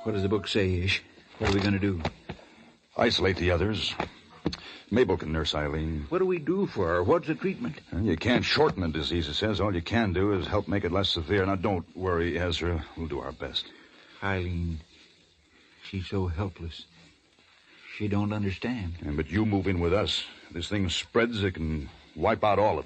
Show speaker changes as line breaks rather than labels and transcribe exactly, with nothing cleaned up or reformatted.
What does the book say, Ish? What are we going to do?
Isolate the others. Mabel can nurse Eileen.
What do we do for her? What's the treatment?
Well, you can't shorten the disease, it says. All you can do is help make it less severe. Now, don't worry, Ezra. We'll do our best.
Eileen, she's so helpless. She don't understand.
Yeah, but you move in with us. If this thing spreads, it can wipe out all of us.